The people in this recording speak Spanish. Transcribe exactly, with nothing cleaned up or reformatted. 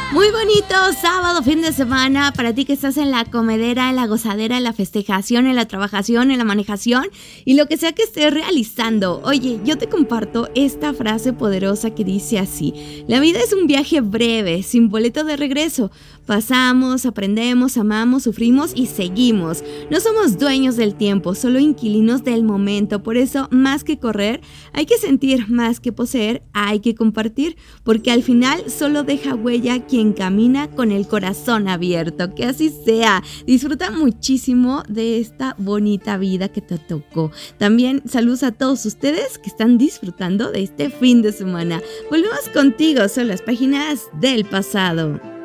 Muy bonito sábado, fin de semana, para ti que estás en la comedera, en la gozadera, en la festejación, en la trabajación, en la manejación y lo que sea que estés realizando. Oye, yo te comparto esta frase poderosa que dice así: la vida es un viaje breve, sin boleto de regreso. Pasamos, aprendemos, amamos, sufrimos y seguimos. No somos dueños del tiempo, solo inquilinos del momento. Por eso, más que correr, hay que sentir, más que poseer, hay que compartir, porque al final solo deja huella quien camina con el corazón abierto. Que así sea. Disfruta muchísimo de esta bonita vida que te tocó. También saludos a todos ustedes que están disfrutando de este fin de semana. Volvemos contigo, son las páginas del pasado.